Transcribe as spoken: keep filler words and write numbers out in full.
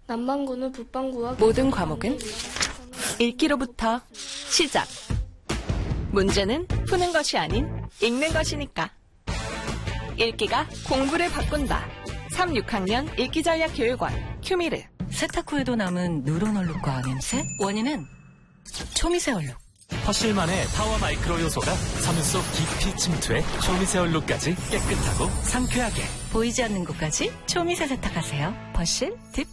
남반구는 북반구와 모든 과목은 읽기로부터 시작. 문제는 푸는 것이 아닌 읽는 것이니까. 읽기가 공부를 바꾼다. 삼, 육 학년 읽기전략교육원 큐미르. 세탁 후에도 남은 누런 얼룩과 냄새? 원인은 초미세 얼룩. 퍼실만의 파워 마이크로 요소가 섬유 속 깊이 침투해 초미세 얼룩까지 깨끗하고 상쾌하게. 보이지 않는 곳까지 초미세 세탁하세요. 퍼실 딥